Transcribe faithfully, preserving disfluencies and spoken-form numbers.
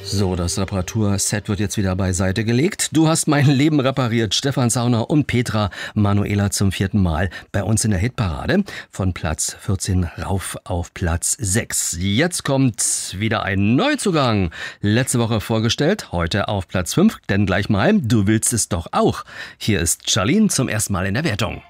So, das Reparaturset wird jetzt wieder beiseite gelegt. Du hast mein Leben repariert. Stefan Sauner und Petra Manuela zum vierten Mal bei uns in der Hitparade. Von Platz vierzehn rauf auf Platz sechs. Jetzt kommt wieder ein Neuzugang. Letzte Woche vorgestellt, heute auf Platz fünf. Denn gleich mal, du willst es doch auch. Hier ist Charlene zum ersten Mal in der Wertung.